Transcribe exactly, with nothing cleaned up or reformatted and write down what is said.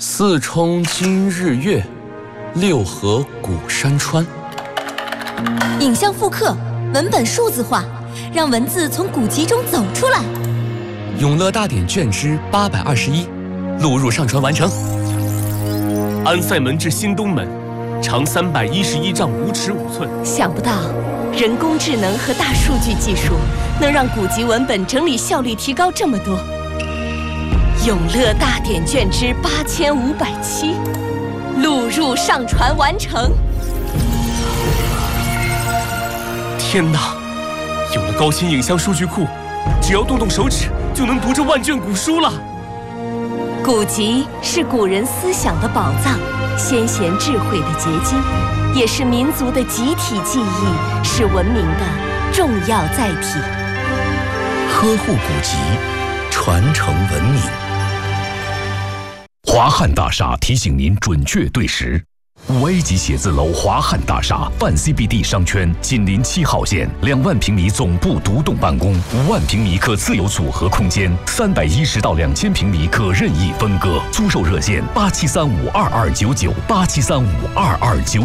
四冲今日月，六合古山川。 影像复刻，文本数字化，让文字从古籍中走出来。 永乐大典卷之八百二十一，录入上传完成。 安塞门至新东门，长三百一十一丈五尺五寸。 想不到，人工智能和大数据技术能让古籍文本整理效率提高这么多。永乐大典卷之八千五百七，录入上传完成。 天哪！有了高清影像数据库，只要动动手指就能读这万卷古书了。 古籍是古人思想的宝藏，先贤智慧的结晶，也是民族的集体记忆，是文明的重要载体。 呵护古籍，传承文明。华汉大厦提醒您准确对时。五 A 级写字楼华汉大厦泛 C B D 商圈，紧邻七号线，两万平米总部独栋办公，五万平米可自由组合空间，三百一十到两千平米可任意分割。租售热线：八七三五二二九九，八七三五二二九。